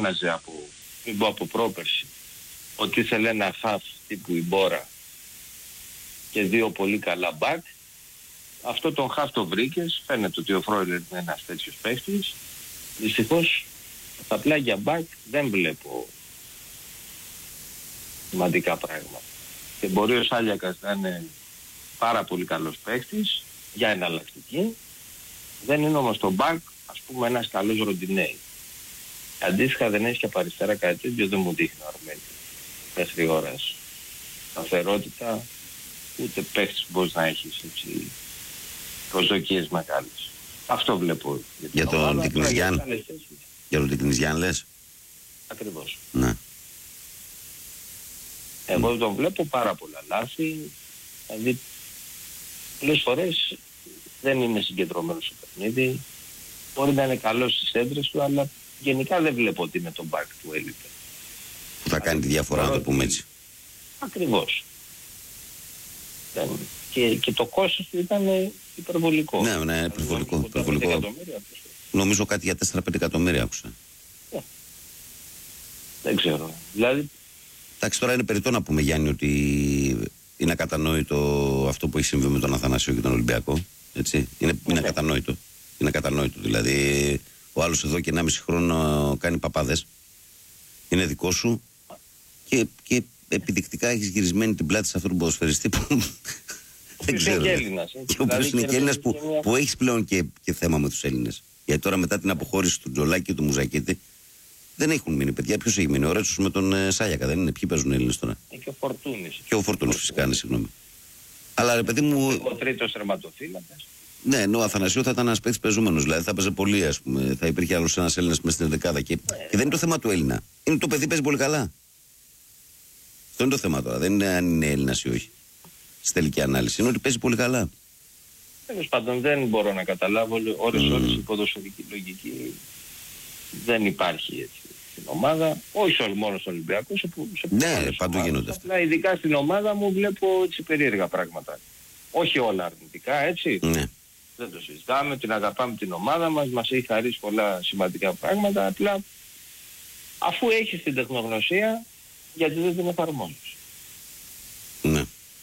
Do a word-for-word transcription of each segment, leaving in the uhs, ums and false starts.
φώναζε από, μην πω από πρόπερση, ότι ήθελε ένα χαφ τύπου Ιμπόρα και δύο πολύ καλά μπακ. Αυτό τον χαφ το βρήκες, φαίνεται ότι ο Φρόιλερ είναι ένας τέτοιος παίκτης. Δυστυχώς στα πλάγια μπακ δεν βλέπω σημαντικά πράγματα. Και μπορεί ο Σάλιακας να είναι πάρα πολύ καλός παίκτης για εναλλακτική. Δεν είναι όμως το μπακ, ας πούμε, ένας καλός Ροντινέι. Αντίστοιχα δεν έχει και από αριστερά κάτι τέτοιο, δεν μου δείχνει ο Αρμένιος. Μέχρι ώρας σταθερότητα, ούτε παίκτης μπορείς να έχεις έτσι προσδοκίες μεγάλες. Αυτό βλέπω. Για, για τον Τικνιζιάν. Για τον Τικνιζιάν λες. Ακριβώς. Ναι. Εγώ mm. τον βλέπω πάρα πολλά λάθη. Δηλαδή πολλές φορές δεν είναι συγκεντρωμένος στο παιχνίδι. Μπορεί να είναι καλός στις έντρες του, αλλά γενικά δεν βλέπω ότι είναι το μπακ του έλειπε. Που θα κάνει τη διαφορά, να το πούμε έτσι. Ακριβώς. Και, και το κόστος του ήταν υπερβολικό. Ναι, ναι, υπερβολικό. υπερβολικό. Νομίζω κάτι για τέσσερα πέντε εκατομμύρια άκουσα. Yeah. Δεν ξέρω. Δηλαδή... Εντάξει, τώρα είναι περιττό να πούμε, Γιάννη, ότι είναι ακατανόητο αυτό που έχει συμβεί με τον Αθανάσιο και τον Ολυμπιακό. Έτσι. Είναι, okay. είναι ακατανόητο. Είναι ακατανόητο. Δηλαδή, ο άλλος εδώ και ενάμιση χρόνο κάνει παπάδες. Είναι δικό σου και, και επιδεικτικά έχεις γυρισμένη την πλάτη σε αυτόν τον ποδοσφαιριστή που... δεν ξέρω. Και ο οποίος είναι και Έλληνας που, που, που έχεις πλέον και, και θέμα με τους Έλληνες. Γιατί τώρα μετά την αποχώρηση του Τζολάκη και του Μουζακίτη δεν έχουν μείνει παιδιά. Ποιος έχει μείνει? Ο Ρέτσος με τον ε, Σάλιακα δεν είναι? Ποιοι παίζουν Έλληνες τώρα? Ε, και ο Φορτούνης. Και ο Φορτούνης φυσικά, ναι, συγγνώμη. Αλλά ρε παιδί μου... Ο τρίτος τερματοφύλακας. Ναι, ενώ ο Αθανασίου θα ήταν ένας παίκτης παίζουμενος. Δηλαδή θα παίζει πολύ, ας πούμε. Θα υπήρχε άλλος ένας Έλληνας μέσα στην δεκάδα. Και, ε, και δεν είναι το θέμα του Έλληνα. Είναι το παιδί παίζει πολύ καλά. Αυτό είναι το θέμα τώρα. Δεν είναι αν είναι Έλληνας ή όχι. Στη τελική ανάλυση είναι ότι παίζει πολύ καλά. Τέλος πάντων, δεν μπορώ να καταλάβω ώρες mm. ώρες η ποδοσφαιρική λογική δεν υπάρχει έτσι στην ομάδα. Όχι μόνο στον Ολυμπιακό, σε, σε ναι, παντού γίνονται αυτά. Απλά ειδικά στην ομάδα μου βλέπω έτσι περίεργα πράγματα. Όχι όλα αρνητικά, έτσι. Ναι. Δεν το συζητάμε, την αγαπάμε την ομάδα μας, μας έχει χαρίσει πολλά σημαντικά πράγματα. Απλά αφού έχεις την τεχνογνωσία, γιατί δεν την εφαρμόζεις. Ναι.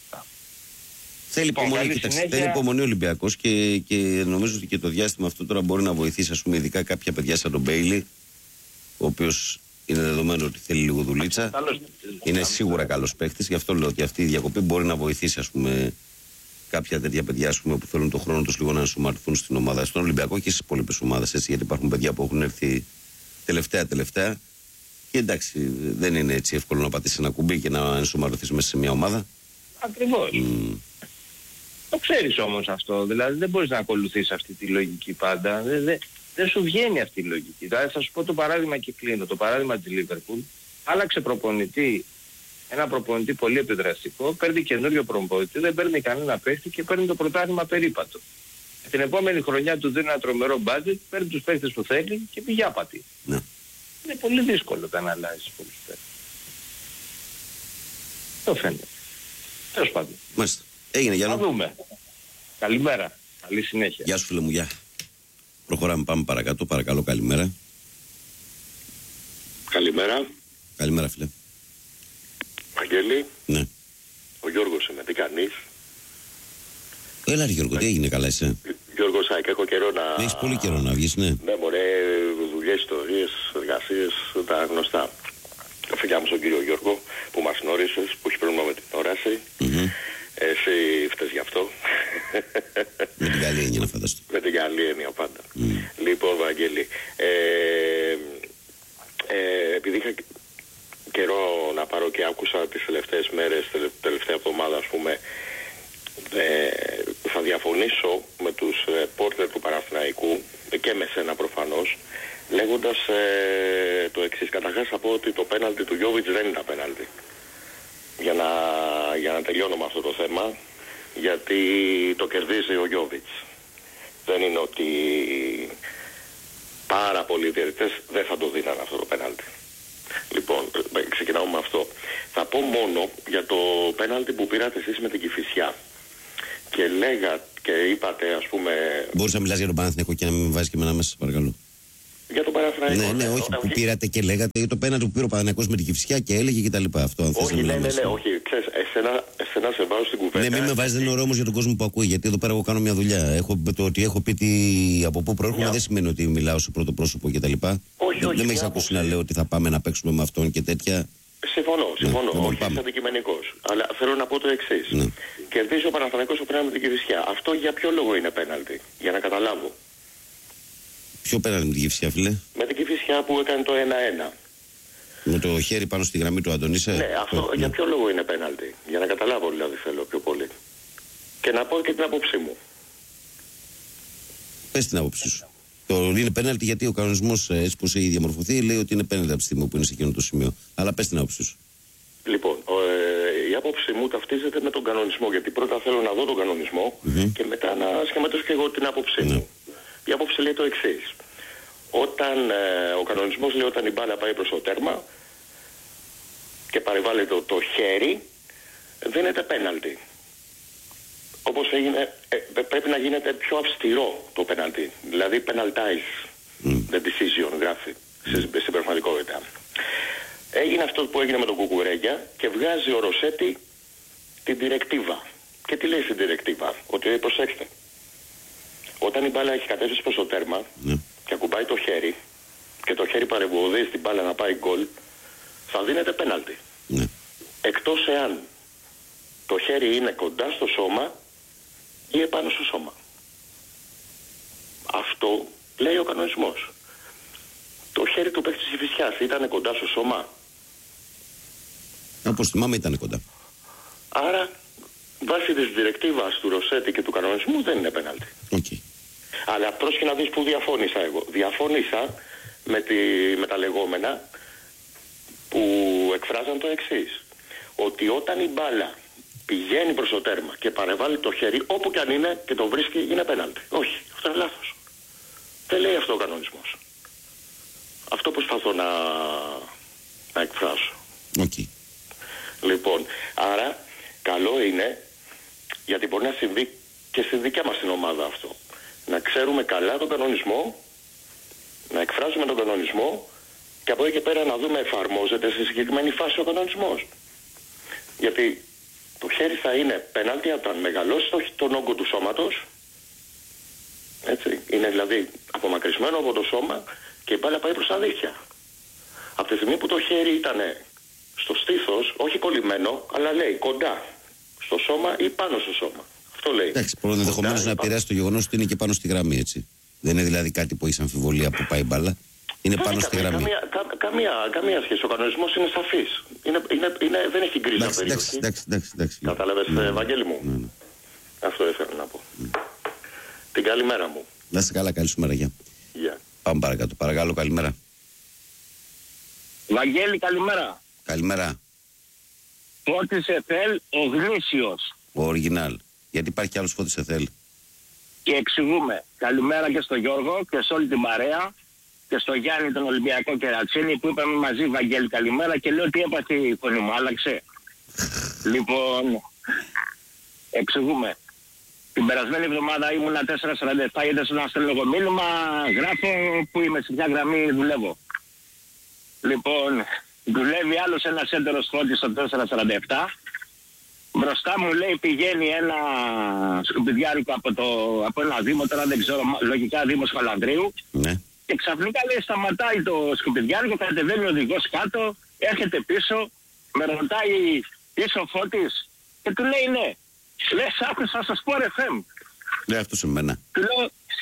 Θέλει υπομονή, κοίταξε, συνέχεια... θέλει υπομονή ο Ολυμπιακός και, και νομίζω ότι και το διάστημα αυτό τώρα μπορεί να βοηθήσει, ας πούμε, ειδικά κάποια παιδιά σαν τον Μπέιλι, ο οποίος είναι δεδομένο ότι θέλει λίγο δουλίτσα. Καλώς. Είναι σίγουρα καλός παίχτης, γι' αυτό λέω ότι αυτή η διακοπή μπορεί να βοηθήσει, ας πούμε, κάποια τέτοια παιδιά, ας πούμε, που θέλουν τον χρόνο τους λίγο να ενσωματωθούν στην ομάδα, στον Ολυμπιακό και στις υπόλοιπες ομάδες, έτσι, γιατί υπάρχουν παιδιά που έχουν έρθει τελευταία-τελευταία. Και εντάξει, δεν είναι έτσι εύκολο να πατήσεις ένα κουμπί και να ενσωματωθείς μέσα σε μια ομάδα. Ακριβώς. Mm. Το ξέρεις όμως αυτό, δηλαδή δεν μπορείς να ακολουθείς αυτή τη λογική πάντα. Δεν, δεν, δεν σου βγαίνει αυτή η λογική. Δηλαδή θα σου πω το παράδειγμα και κλείνω. Το παράδειγμα της Λίβερπουλ. Άλλαξε προπονητή, ένα προπονητή πολύ επιδραστικό, παίρνει καινούριο προπονητή, δεν παίρνει κανένα παίχτη και παίρνει το πρωτάθλημα περίπατο. Την επόμενη χρονιά του δίνει ένα τρομερό μπάτζετ, παίρνει τους παίχτες που θέλει και πήγε άπατη. Ναι. Είναι πολύ δύσκολο να αλλάζεις πολλούς παίχτες. Το φαίνεται. Τέλος πάντων. Μάλιστα. Έγινε, Γιάννο. Θα δούμε. Καλημέρα. Καλή συνέχεια. Γεια σου, φίλε μου, γεια. Προχωράμε, πάμε παρακάτω. Παρακαλώ, καλημέρα. Καλημέρα. Καλημέρα, φίλε. Αγγέλη. Ναι. Ο Γιώργος είμαι, τι κάνεις? Έλα ρε Γιώργο, τι έγινε καλά εσύ? Γιώργος, Σάικα, έχω καιρό να... Έχεις πολύ καιρό να βγεις, ναι. Ναι, μωρέ, δουλειές, ιστορίες, εργασίες, τα γνωστά. Τα φιλιά μου στον κύριο Γιώργο που μας γνώρισες, που έχει πρόβλημα με την όραση. Mm-hmm. Εσύ φταίς γι' αυτό. Με την καλή έννοια να φανταστώ. Με την καλή έννοια πάντα. Mm. Λοιπόν, Βαγγέλη, ε, ε, επειδή είχα καιρό να πάρω και άκουσα τις τελευταίες μέρες, τελε, τελευταία εβδομάδα ας πούμε, ε, θα διαφωνήσω με τους ε, πόρτερ του Παναθηναϊκού και με σένα προφανώς, λέγοντας ε, το εξής. Καταρχάς θα πω ότι το πέναλτι του Γιόβιτς δεν ήταν πέναλτι. Για να, για να τελειώνω με αυτό το θέμα, γιατί το κερδίζει ο Γιόβιτς. Δεν είναι ότι πάρα πολλοί διαιτητές δεν θα το δίναν αυτό το πέναλτι. Λοιπόν, ξεκινάω με αυτό. Θα πω μόνο για το πέναλτι που πήρατε εσείς με την Κηφισιά. Και λέγατε και είπατε, ας πούμε... Μπορείς να μιλάς για τον Παναθηναϊκό και να μην με βάζεις και εμένα μέσα, παρακαλώ. Για τον Παναθηναϊκό. Ναι, ναι, όχι, που πήρατε και λέγατε για το πέναλτι που πήρε ο Παναθηναϊκός με την Κηφισιά και έλεγε και τα λοιπά. Αυτό, αν θες όχι, να ναι, ναι, μιλάμε. ναι, όχι. Ξέρεις, εσένα, εσένα σε βάζω στην κουβέντα. Ναι, μην με βάζει, δεν είναι ωραίο όμως για τον κόσμο που ακούει. Γιατί εδώ πέρα εγώ κάνω μια δουλειά. Έχω, το ότι έχω πει τι, από πού προέρχομαι δεν σημαίνει ότι μιλάω σε πρώτο πρόσωπο κτλ. Όχι, όχι. Δεν με έχει ακούσει να λέω ότι θα πάμε να παίξουμε με αυτόν και τέτοια. Συμφωνώ, συμφωνώ. Ναι, όχι, είσαι αντικειμενικός. Αλλά θέλω να πω το εξής. Ναι. Κερδίζει ο Παναθηναϊκός ο πέναλτι με την Κηφισιά. Αυτό για ποιο λόγο είναι πέναλτι, για να καταλάβω. Ποιο πέναλτι με την Κηφισιά, φίλε? Με την Κηφισιά που έκανε το ένα ένα. Με το χέρι πάνω στη γραμμή του Αντωνίσα. Ναι, αυτό το, για ναι. ποιο λόγο είναι πέναλτι. Για να καταλάβω δηλαδή θέλω πιο πολύ. Και να πω και την άποψή μου. Πες την άποψή σου. Το είναι πέναλτι γιατί ο κανονισμός έτσι πως έχει διαμορφωθεί λέει ότι είναι πέναλτι από τη στιγμή που είναι σε εκείνο το σημείο. Αλλά πες την άποψή σου. Λοιπόν, ε, η άποψή μου ταυτίζεται με τον κανονισμό. Γιατί πρώτα θέλω να δω τον κανονισμό mm-hmm. και μετά να σχηματίσω και εγώ την άποψή μου. Mm. Η άποψη λέει το εξής. Όταν ε, ο κανονισμός λέει όταν η μπάλα πάει προς το τέρμα και παρεμβάλλει το, το χέρι, δίνεται πέναλτι. Όπως έγινε, ε, πρέπει να γίνεται πιο αυστηρό το πέναλτι. Δηλαδή penaltize mm. the decision, γράφει mm. στην πραγματικότητα. Έγινε αυτό που έγινε με τον Κουκουρέγια και βγάζει ο Ροσέτη την διρεκτίβα. Και τι λέει στην διρεκτίβα? Ότι προσέξτε. Όταν η μπάλα έχει κατέβει προς το τέρμα mm. και ακουμπάει το χέρι και το χέρι παρεμποδίζει την μπάλα να πάει γκολ, θα δίνεται πέναλτι. Mm. Εκτός εάν το χέρι είναι κοντά στο σώμα ή επάνω στο σώμα. Αυτό λέει ο κανονισμός. Το χέρι του παίκτη της Κηφισιάς ήταν κοντά στο σώμα. Όπως θυμάμαι ήταν κοντά. Άρα βάσει της διρεκτίβας του Ροσέτη και του κανονισμού δεν είναι πέναλτι. Okay. Αλλά πρόσχε να δεις που διαφώνησα εγώ. Διαφώνησα με, τη, με τα λεγόμενα που εκφράζαν το εξής. Ότι όταν η μπάλα πηγαίνει προς το τέρμα και παρεμβάλλει το χέρι, όπου και αν είναι και το βρίσκει, είναι πέναλτι. Όχι, αυτό είναι λάθος. Δεν λέει αυτό ο κανονισμός. Αυτό προσπαθώ να, να εκφράσω. Okay. Λοιπόν, άρα καλό είναι, γιατί μπορεί να συμβεί και στη δικιά μας την ομάδα αυτό, να ξέρουμε καλά τον κανονισμό, να εκφράζουμε τον κανονισμό και από εκεί και πέρα να δούμε εφαρμόζεται σε συγκεκριμένη φάση ο κανονισμός. Γιατί το χέρι θα είναι πέναλτι όταν μεγαλώσει τον όγκο του σώματος, έτσι, είναι δηλαδή απομακρυσμένο από το σώμα και η μπάλα πάει προς τα δίχτυα. Από τη στιγμή που το χέρι ήταν στο στήθος, όχι κολλημένο, αλλά λέει κοντά στο σώμα ή πάνω στο σώμα. Αυτό λέει. Εντάξει, ενδεχομένως να επηρεάσει το γεγονός ότι είναι και πάνω στη γραμμή, έτσι. Δεν είναι δηλαδή κάτι που έχει αμφιβολία που πάει μπάλα. Είναι πάνω καμία, στη γραμμή. Καμία, κα, καμία, καμία σχέση. Ο κανονισμός είναι σαφής. Είναι, είναι, είναι, δεν έχει γκρίζα περιοχή. Εντάξει, εντάξει, εντάξει. Κατάλαβες, ναι, Ευαγγέλη μου. Ναι, ναι. Αυτό ήθελα να πω. Ναι. Την καλημέρα μου. Να είστε καλά, καλή σου μέρα. Γεια. Yeah. Πάμε παρακάτω. Παρακαλώ, καλημέρα. Βαγγέλη, καλημέρα. Καλημέρα. Φώτης Εθέλ, ο γνήσιος. Ο οργινάλ. Γιατί υπάρχει κι άλλος Φώτης Εθέλ. Και εξηγούμε. Καλημέρα και στο Γιώργο και σε όλη την παρέα και στο Γιάννη τον Ολυμπιακό Κερατσίνη που είπαμε μαζί Βαγγέλη καλημέρα και λέω ότι έπαθε η φωνή μου, άλλαξε. Λοιπόν, εξηγούμε. Την περασμένη εβδομάδα ήμουνα τέσσερα σαράντα επτά, γιατί σε ένα στέλνω μήνυμα, γράφω που είμαι σε ποια γραμμή δουλεύω. Λοιπόν, δουλεύει άλλος ένας έντερος Φώτης στο τέσσερα σαράντα επτά. Μπροστά μου λέει πηγαίνει ένα σκουπιδιάρικο από, το, από ένα δήμο, τώρα δεν ξέρω, λογικά δήμος Χαλανδρίου. Ναι. Και ξαφνικά λέει σταματάει το σκουπιδιάρικο, κατεβαίνει ο οδηγός κάτω, έρχεται πίσω, με ρωτάει είσαι ο Φώτης και του λέει ναι. Λες άκουσα να σας πω ρε φεμ. Λέει αυτό σε μένα. Του λέω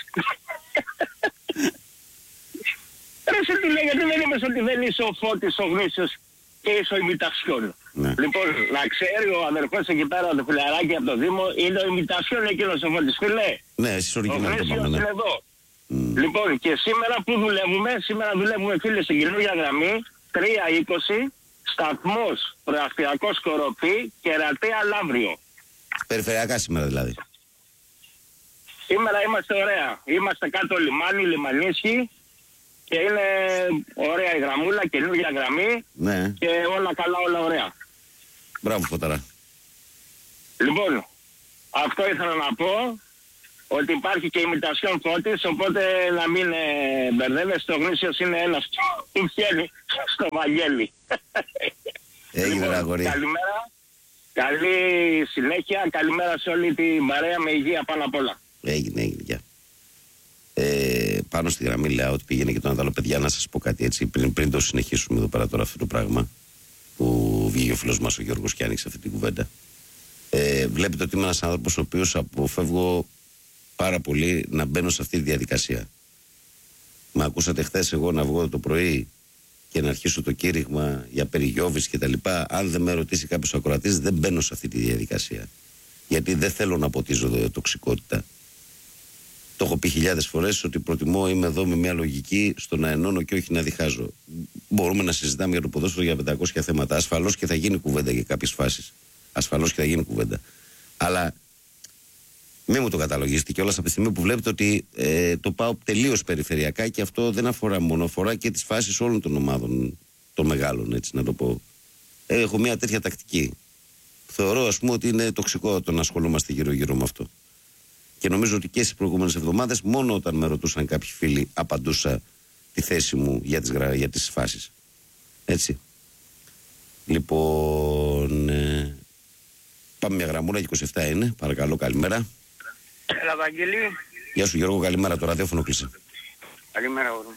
ρε σε τι λέει, γιατί δεν είπες ότι δεν είσαι ο Φώτης ο γνήσιος και είσαι ο ημιτασιόν. Ναι. Λοιπόν, να ξέρει ο αδερφός εκεί πέρα, το φιλαράκι από το Δήμο, είναι ο ημιτασιόν εκείνος ο Φώτης, φίλε. Ναι, εσείς οργινάλ το πάμε, ναι. Είναι εδώ. Mm. Λοιπόν, και σήμερα που δουλεύουμε, σήμερα δουλεύουμε φίλε στην καινούργια γραμμή, τρία είκοσι, σταθμός, προαστιακός Κοροπή, Κερατέα Λαύριο. Περιφερειακά σήμερα δηλαδή. Σήμερα είμαστε ωραία. Είμαστε κάτω λιμάνι, λιμανίσχυ και είναι ωραία η γραμμούλα, καινούργια γραμμή. Ναι. Και όλα καλά, όλα ωραία. Μπράβο Φωταρά. Λοιπόν, αυτό ήθελα να πω ότι υπάρχει και ημιτασιόν Φώτης, οπότε να μην ε, μπερδεύεστε, ο Γνήσιος είναι ένας που βγαίνει στο Βαγγέλη. Έγινε λοιπόν, αγόρι. Καλημέρα, καλή συνέχεια, καλημέρα σε όλη την παρέα, με υγεία πάνω απ' όλα. Έγινε, έγινε, γεια. Ε, πάνω στη γραμμή λέω ότι πήγαινε και τον άλλο, παιδιά, να σας πω κάτι έτσι πριν, πριν το συνεχίσουμε εδώ πέρα τώρα αυτό το πράγμα που βγήκε ο φίλος μας ο Γιώργος και άνοιξε αυτή την κουβέντα. Ε, βλέπετε ότι είμαι ένας άνθρωπος ο οποίος αποφεύγω πάρα πολύ να μπαίνω σε αυτή τη διαδικασία. Μα ακούσατε χθες εγώ να βγω το πρωί και να αρχίσω το κήρυγμα για περιγιώβης και τα λοιπά. Αν δεν με ρωτήσει κάποιος ακροατής, δεν μπαίνω σε αυτή τη διαδικασία. Γιατί δεν θέλω να ποτίζω τοξικότητα. Το έχω πει χιλιάδες φορές ότι προτιμώ, είμαι εδώ με μια λογική στο να ενώνω και όχι να διχάζω. Μπορούμε να συζητάμε για το ποδόσφαιρο για πεντακόσια θέματα. Ασφαλώς και θα γίνει κουβέντα για κάποιες φάσεις. Ασφαλώς και θα γίνει κουβέντα. Αλλά μην μου το καταλογίσετε κιόλας από τη στιγμή που βλέπετε ότι ε, το πάω τελείως περιφερειακά και αυτό δεν αφορά μόνο, αφορά και τις φάσεις όλων των ομάδων των μεγάλων, έτσι να το πω. Ε, έχω μια τέτοια τακτική. Θεωρώ, ας πούμε, ότι είναι τοξικό το να ασχολούμαστε γύρω-γύρω με αυτό. Και νομίζω ότι και στις προηγούμενες εβδομάδες, μόνο όταν με ρωτούσαν κάποιοι φίλοι, απαντούσα τη θέση μου για τις, για τις φάσεις. Έτσι. Λοιπόν, ε, πάμε μια γραμμούρα, είκοσι επτά είναι. Παρακαλώ, καλημέρα. Έλα, Βαγγέλη. Γεια σου Γιώργο, καλημέρα. Το ραδιόφωνο κλείσε. Καλημέρα, Ωρού.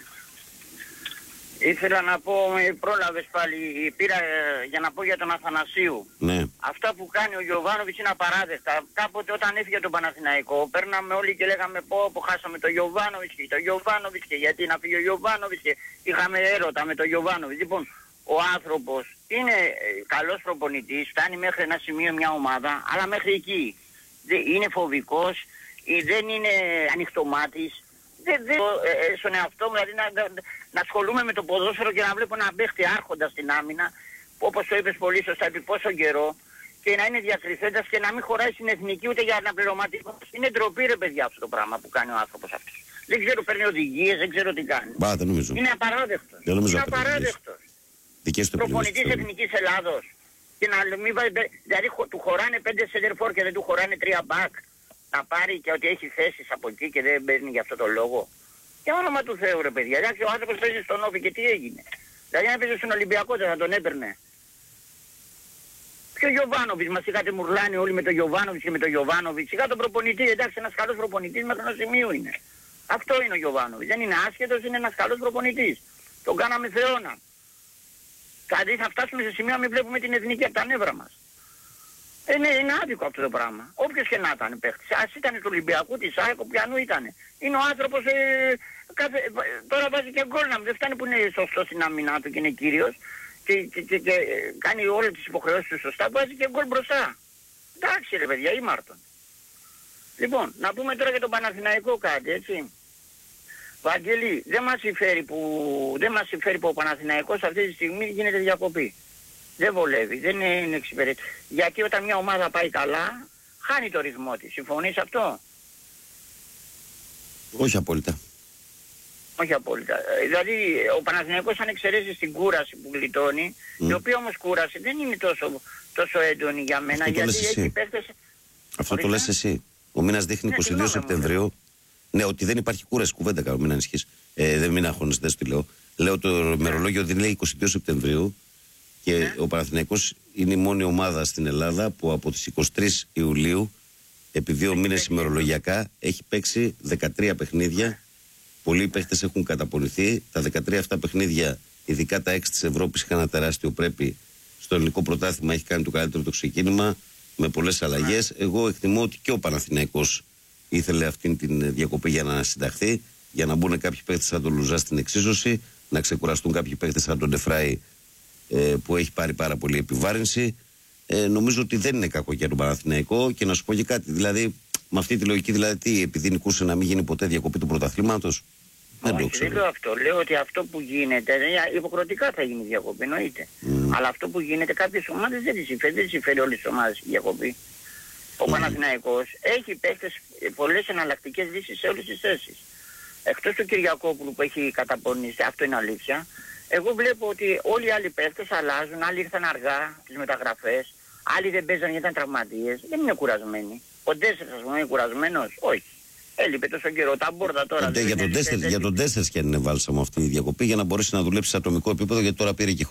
Ήθελα να πω, με πρόλαβες πάλι, πήρα ε, για να πω για τον Αθανασίου. Ναι. Αυτά που κάνει ο Γιωβάνοβιτς είναι απαράδεκτα. Κάποτε όταν έφυγε τον Παναθηναϊκό, παίρναμε όλοι και λέγαμε πω, πω χάσαμε τον Γιωβάνοβιτς και τον Γιωβάνοβιτς και γιατί να φύγει ο Γιωβάνοβιτς και είχαμε έρωτα με τον Γιωβάνοβιτς. Λοιπόν, ο άνθρωπος είναι καλός προπονητής, φτάνει μέχρι ένα σημείο μια ομάδα, αλλά μέχρι εκεί. Είναι φοβικός, δεν είναι ανοιχτομάτης. Δεν, δεν, ε, στον εαυτό μου, δηλαδή να, να, να ασχολούμαι με το ποδόσφαιρο και να βλέπω να παίχτη άρχοντα στην άμυνα, που όπως το είπες πολύ σωστά, επί πόσο καιρό, και να είναι διακριθέντας και να μην χωράει στην εθνική ούτε για αναπληρωματικό. Είναι ντροπή, ρε παιδιά, αυτό το πράγμα που κάνει ο άνθρωπος αυτός. Δεν ξέρω, παίρνει οδηγίες, δεν ξέρω τι κάνει. Μπα, δεν νομίζω. Είναι απαράδεκτος. Δεν νομίζω. Είναι απαράδεκτος. Προπονητής Εθνικής Ελλάδος. Και να μην βάλει, δηλαδή του χωράνε πέντε σεντερφόρ και δεν του χωράνε τρία μπακ. Να πάρει και ότι έχει θέσεις από εκεί και δεν παίρνει για αυτό το λόγο. Για όνομα του Θεού, ρε παιδιά. Εντάξει, ο άνθρωπος παίζει στον Όφη και τι έγινε. Δηλαδή αν παίζει στον Ολυμπιακό δεν θα τον έπαιρνε. Και ο Γιωβάνοβιτς, μας είχατε μουρλάνει όλοι με τον Γιωβάνοβιτς και με τον Γιωβάνοβιτς. Είχα τον προπονητή, εντάξει, ένας καλός προπονητής μέχρι ένα σημείο είναι. Αυτό είναι ο Γιωβάνοβιτς. Δεν είναι άσχετος, είναι ένας καλός προπονητής. Τον κάναμε θεώνα. Δηλαδή θα φτάσουμε σε σημείο να μην βλέπουμε την εθνική από τα νεύρα μας. Είναι, είναι άδικο αυτό το πράγμα. Όποιος και να ήταν παίχτης. Ας ήταν του Ολυμπιακού, της ΑΕΚ, ποιανού ήταν. Είναι ο άνθρωπος, ε, κάθε, τώρα βάζει και γκολ να δεν φτάνει που είναι σωστός στην άμυνά του και είναι κύριος και, και, και, και κάνει όλες τις υποχρεώσεις του σωστά, βάζει και γκολ μπροστά. Εντάξει ρε παιδιά, ήμαρτον. Λοιπόν, να πούμε τώρα για τον Παναθηναϊκό κάτι, έτσι. Βαγγέλη, δεν μας συμφέρει που, δεν μας συμφέρει που ο Παναθηναϊκός αυτή τη στιγμή γίνεται διακοπή. Δεν βολεύει, δεν είναι εξυπηρετή. Γιατί όταν μια ομάδα πάει καλά, χάνει το ρυθμό της. Συμφωνείς αυτό? Όχι απόλυτα. Όχι απόλυτα. Δηλαδή ο Παναθηναϊκός αν εξαιρέσει την κούραση που γλιτώνει, mm. η οποία όμως κούραση δεν είναι τόσο, τόσο έντονη για μένα. Αυτό γιατί έχει παίχτες... Αυτό το λες εσύ. Ο μήνας δείχνει ναι, είκοσι δύο Σεπτεμβρίου. Ναι, ότι δεν υπάρχει κούραση, κουβέντα κάνω, μην ανησυχείς. Ε, δεν μην αγχώνεσαι, δεν σου τη λέω. Λέω το ημερολόγιο ότι λέει είκοσι δύο Σεπτεμβρίου. Και ναι. Ο Παναθηναϊκός είναι η μόνη ομάδα στην Ελλάδα που από τις είκοσι τρεις Ιουλίου, επί δύο μήνες ημερολογιακά, έχει παίξει δεκατρία παιχνίδια. Ναι. Πολλοί παίχτες έχουν καταπονηθεί. Τα δεκατρία αυτά παιχνίδια, ειδικά τα έξι της Ευρώπης, είχαν ένα τεράστιο πρέπει. Στο ελληνικό πρωτάθλημα έχει κάνει το καλύτερο το ξεκίνημα, με πολλές αλλαγές. Ναι. Εγώ εκτιμώ ότι και ο Παναθηναϊκός ήθελε αυτή την διακοπή για να συνταχθεί, για να μπουν κάποιοι παίχτες σαν τον Λουζά στην εξίσωση, να ξεκουραστούν κάποιοι παίχτες σαν τον Ντεφράι, που έχει πάρει πάρα πολύ επιβάρυνση. Ε, νομίζω ότι δεν είναι κακό για τον Παναθηναϊκό και να σου πω και κάτι. Δηλαδή, με αυτή τη λογική, δηλαδή, τι, επειδή νικούσε να μην γίνει ποτέ διακοπή του πρωταθλήματος. Δεν το ξέρω. Δεν λέω αυτό. Λέω ότι αυτό που γίνεται, υποχρεωτικά θα γίνει διακοπή, εννοείται. Mm. Αλλά αυτό που γίνεται, κάποιες ομάδες δεν τις συμφέρει, δεν τις συμφέρει όλες τις ομάδες η διακοπή. Ο mm. Παναθηναϊκός έχει παίχτες πολλές εναλλακτικές λύσεις σε όλες τις θέσεις. Εκτός του Κυριακόπουλου που έχει καταπονήσει, αυτό είναι αλήθεια. Εγώ βλέπω ότι όλοι οι άλλοι παίχτες αλλάζουν, άλλοι ήρθαν αργά τις μεταγραφές, άλλοι δεν παίζαν γιατί ήταν τραυματίες, δεν είναι κουρασμένοι. Ο Ντέσσερς ας πούμε είναι κουρασμένος, όχι. Έλειπε τόσο καιρό. Τα μπόρδα τώρα. Για τον τέσσερις και αν είναι βάλσαμο αυτή η διακοπή για να μπορέσει να δουλέψει σε ατομικό επίπεδο, γιατί τώρα πήρε και